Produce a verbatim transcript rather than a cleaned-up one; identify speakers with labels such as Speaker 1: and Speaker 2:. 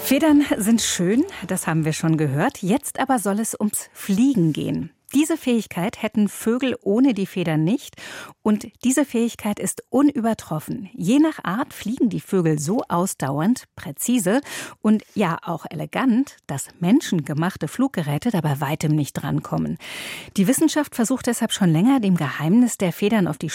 Speaker 1: Federn sind schön, das haben wir schon gehört. Jetzt aber soll es ums Fliegen gehen. Diese Fähigkeit hätten Vögel ohne die Federn nicht. Und diese Fähigkeit ist unübertroffen. Je nach Art fliegen die Vögel so ausdauernd, präzise und ja auch elegant, dass menschengemachte Fluggeräte dabei weitem nicht drankommen. Die Wissenschaft versucht deshalb schon länger, dem Geheimnis der Federn auf die